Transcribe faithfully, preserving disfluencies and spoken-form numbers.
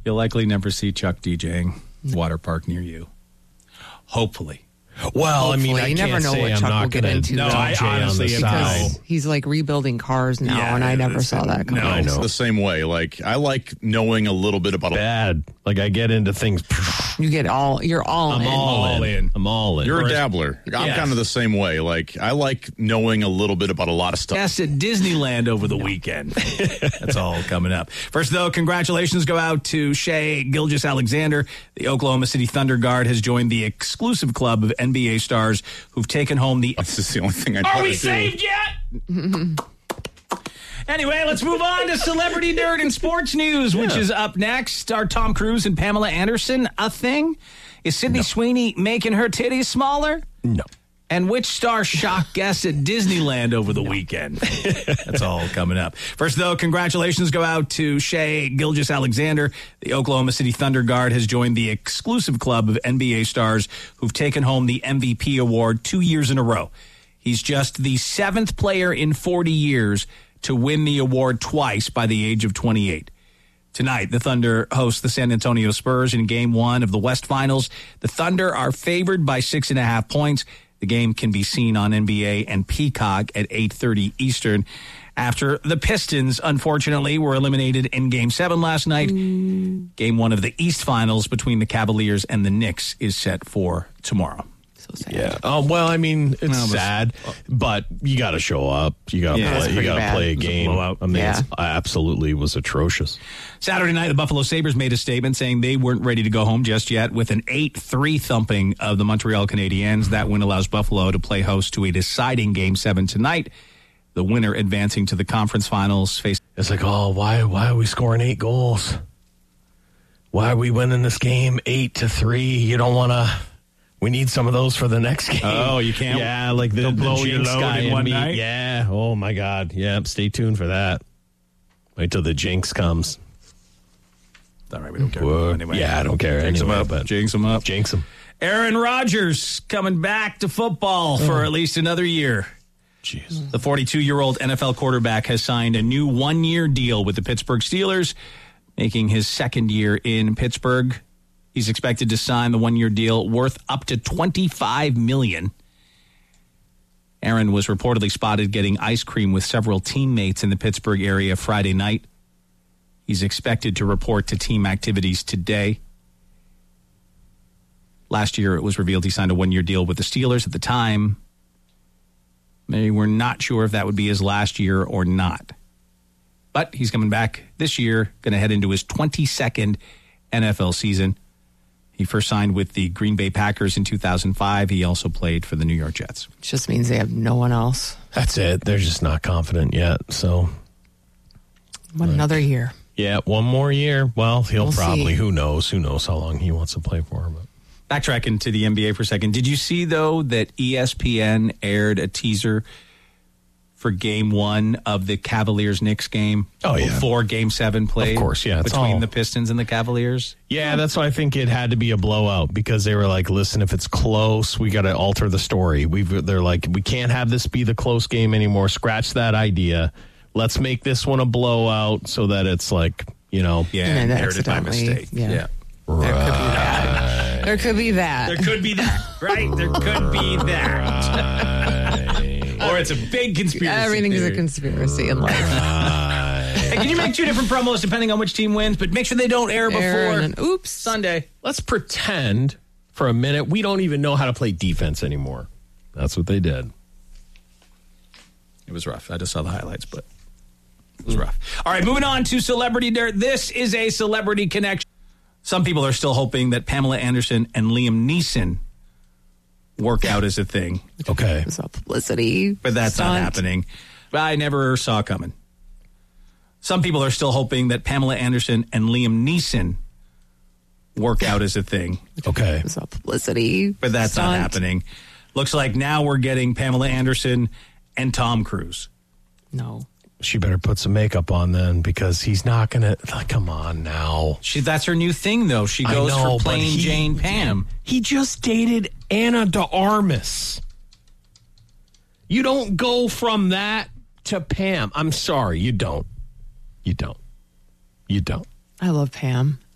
You'll likely never see Chuck DJing water park near you. Hopefully. Well, Hopefully. I mean, I you can't never know say what I'm Chuck not will get gonna into. No, though, I honestly on the am because side. he's like rebuilding cars now, Yeah, and I never it's- saw that coming. no. I know. It's the same way. Like, I like knowing a little bit about. Bad. Like, I get into things. You get all. You're all I'm in. all, all in. in. I'm all in. You're a Whereas- dabbler. I'm Yes. kind of the same way. Like, I like knowing a little bit about a lot of stuff. Yes, at Disneyland over the weekend. That's all coming up. First, though, congratulations go out to Shea Gilgeous-Alexander. The Oklahoma City Thunder guard has joined the exclusive club of N B A stars who've taken home the... This is the only thing I know Are how we to do. saved yet? Anyway, let's move on to Celebrity Dirt and Sports News, which is up next. Are Tom Cruise and Pamela Anderson a thing? Is Sydney Sweeney making her titties smaller? No. And which star shocked guests at Disneyland over the weekend? That's all coming up. First, though, congratulations go out to Shea Gilgeous-Alexander. The Oklahoma City Thunder guard has joined the exclusive club of N B A stars who've taken home the M V P award two years in a row. He's just the seventh player in forty years to win the award twice by the age of twenty-eight. Tonight, the Thunder host the San Antonio Spurs in Game one of the West Finals. The Thunder are favored by six and a half points. The game can be seen on N B A and Peacock at eight thirty Eastern. After the Pistons, unfortunately, were eliminated in Game seven last night. Mm. Game one of the East Finals between the Cavaliers and the Knicks is set for tomorrow. So sad. Yeah. Oh, well, I mean, it's No, but- sad, but you got to show up. You got to Yeah, it's play. You pretty got to bad. play a It was a game. blowout. I mean, Yeah. it's absolutely was atrocious. Saturday night, the Buffalo Sabres made a statement saying they weren't ready to go home just yet with an eight three thumping of the Montreal Canadiens. That win allows Buffalo to play host to a deciding Game seven tonight. The winner advancing to the conference finals. Face- It's like, oh, why? Why are we scoring eight goals? Why are we winning this game eight to three? You don't want to. We need some of those for the next game. Oh, you can't- Yeah, like the, They'll the blow your Jinx load guy in and one me. night? Yeah. Oh my God. Yeah. Stay tuned for that. Wait till the Jinx comes. All right, we don't care. Whoa. Anyway, Yeah, I don't care Jinx anyway, them up. but- Jinx them up. Jinx them. Aaron Rodgers coming back to football for at least another year. Jeez. The forty-two-year-old N F L quarterback has signed a new one-year deal with the Pittsburgh Steelers, making his second year in Pittsburgh. He's expected to sign the one-year deal worth up to twenty-five million dollars. Aaron was reportedly spotted getting ice cream with several teammates in the Pittsburgh area Friday night. He's expected to report to team activities today. Last year, it was revealed he signed a one-year deal with the Steelers. At the time, they were not sure if that would be his last year or not. But he's coming back this year, going to head into his twenty-second N F L season. He first signed with the Green Bay Packers in two thousand five. He also played for the New York Jets. It just means they have no one else. That's it. They're just not confident yet. So, One another year. yeah, one more year. Well, he'll We'll probably, see. who knows? Who knows how long he wants to play for. But Backtracking to the N B A for a second. Did you see, though, that E S P N aired a teaser for Game One of the Cavaliers-Knicks game? Oh, yeah. Before Game Seven played? Of course, yeah, it's Between all- the Pistons and the Cavaliers? yeah, that's why I think it had to be a blowout because they were like, listen, if it's close, we got to alter the story. We've, they're like, we can't have this be the close game anymore. Scratch that idea. Let's make this one a blowout so that it's like, you know. Yeah, And then aired it by accidentally, mistake. yeah. There could be that. There could be that, right? There could be that. Or it's a big conspiracy Everything is a theory. conspiracy in life. Hey, can you make two different promos depending on which team wins, but make sure they don't air before Aaron, and oops. Sunday? Let's pretend for a minute we don't even know how to play defense anymore. That's what they did. It was rough. I just saw the highlights, but it was rough. All right, moving on to Celebrity Dirt. This is a celebrity connection. Some people are still hoping that Pamela Anderson and Liam Neeson work out as a thing, Okay. It was all publicity. but that's stunt. not happening. I never saw coming. Some people are still hoping that Pamela Anderson and Liam Neeson work out as a thing, Okay. It was all publicity. but that's not stunt. happening. Looks like now we're getting Pamela Anderson and Tom Cruise. No. She better put some makeup on then because he's not going to. Come on now. She, that's her new thing, though. She I goes know, for but plain he- Jane Pam. He just dated Anna de Armas. You don't go from that to Pam. I'm sorry, you don't. You don't. You don't. I love Pam.